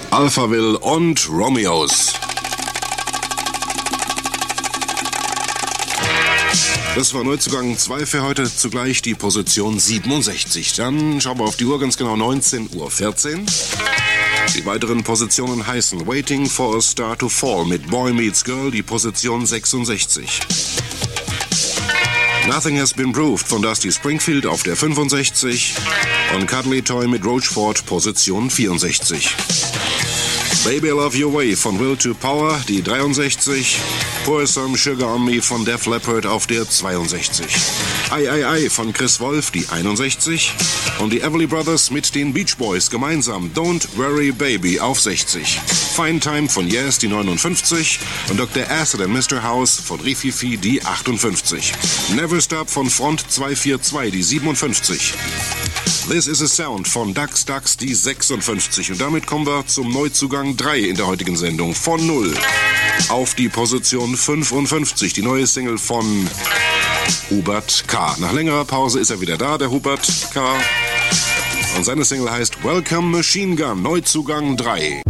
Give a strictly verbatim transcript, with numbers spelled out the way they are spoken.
Alphaville und Romeos. Das war Neuzugang zwei für heute, zugleich die Position siebenundsechzig. Dann schauen wir auf die Uhr, ganz genau neunzehn Uhr vierzehn. Die weiteren Positionen heißen Waiting for a Star to Fall mit Boy Meets Girl, die Position sechsundsechzig. Nothing Has Been Proved von Dusty Springfield auf der fünfundsechzig und Cuddly Toy mit Roachford, Position vierundsechzig. Baby I Love Your Way von Will to Power, die dreiundsechzig. Pour Some Sugar on Me von Def Leppard auf der zweiundsechzig. Ai Ai Ai von Chris Wolf, die einundsechzig. Und die Everly Brothers mit den Beach Boys gemeinsam Don't Worry Baby auf sechzig. Fine Time von Yes, die neunundfünfzig. Und Doktor Acid and Mister House von Rififi, die achtundfünfzig. Never Stop von Front zweihundertvierundzwanzig, die siebenundfünfzig. This is a Sound von Dax Dax, die sechsundfünfzig. Und damit kommen wir zum Neuzugang drei in der heutigen Sendung. Von null auf die Position fünfundfünfzig. Die neue Single von Hubert K. Nach längerer Pause ist er wieder da, der Hubert K. Und seine Single heißt Welcome Machine Gun, Neuzugang drei.